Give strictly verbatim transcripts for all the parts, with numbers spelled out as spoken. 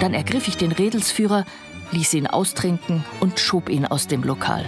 Dann ergriff ich den Redelsführer, ließ ihn austrinken und schob ihn aus dem Lokal.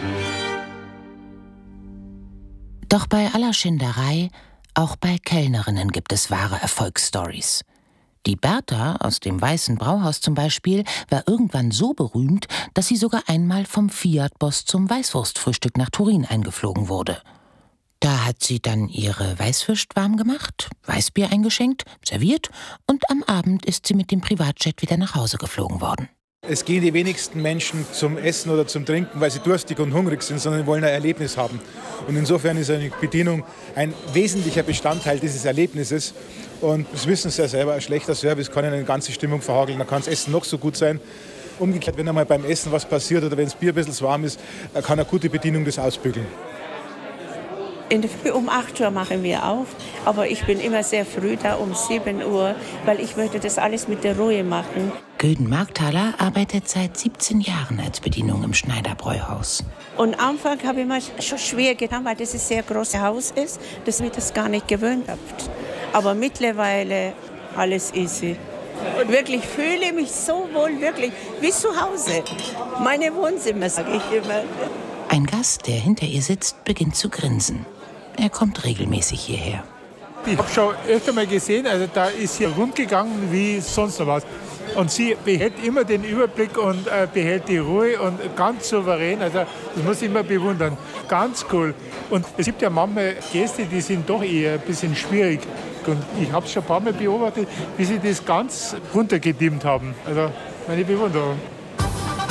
Doch bei aller Schinderei, auch bei Kellnerinnen gibt es wahre Erfolgsstories. Die Bertha aus dem Weißen Brauhaus zum Beispiel war irgendwann so berühmt, dass sie sogar einmal vom Fiat-Boss zum Weißwurstfrühstück nach Turin eingeflogen wurde. Da hat sie dann ihre Weißwürst warm gemacht, Weißbier eingeschenkt, serviert und am Abend ist sie mit dem Privatjet wieder nach Hause geflogen worden. Es gehen die wenigsten Menschen zum Essen oder zum Trinken, weil sie durstig und hungrig sind, sondern wollen ein Erlebnis haben. Und insofern ist eine Bedienung ein wesentlicher Bestandteil dieses Erlebnisses. Und das wissen Sie ja selber, ein schlechter Service kann Ihnen eine ganze Stimmung verhageln. Da kann das Essen noch so gut sein. Umgekehrt, wenn einmal beim Essen was passiert oder wenn das Bier ein bisschen warm ist, kann eine gute Bedienung das ausbügeln. In der Früh um acht Uhr machen wir auf, aber ich bin immer sehr früh da, um sieben Uhr, weil ich möchte das alles mit der Ruhe machen. Gülden Markthaler arbeitet seit siebzehn Jahren als Bedienung im Schneiderbräuhaus. Und am Anfang habe ich mir schon schwer getan, weil das ein sehr großes Haus ist, dass ich das gar nicht gewöhnt habe. Aber mittlerweile alles easy. Und wirklich fühle mich so wohl, wirklich wie zu Hause. Meine Wohnzimmer, sage ich immer. Ein Gast, der hinter ihr sitzt, beginnt zu grinsen. Er kommt regelmäßig hierher. Ich habe schon öfter mal gesehen, also da ist hier rund gegangen wie sonst noch was. Und sie behält immer den Überblick und äh, behält die Ruhe und ganz souverän. Also das muss ich immer bewundern. Ganz cool. Und es gibt ja manchmal Gäste, die sind doch eher ein bisschen schwierig. Und ich habe es schon ein paar Mal beobachtet, wie sie das ganz runtergedimmt haben. Also meine Bewunderung.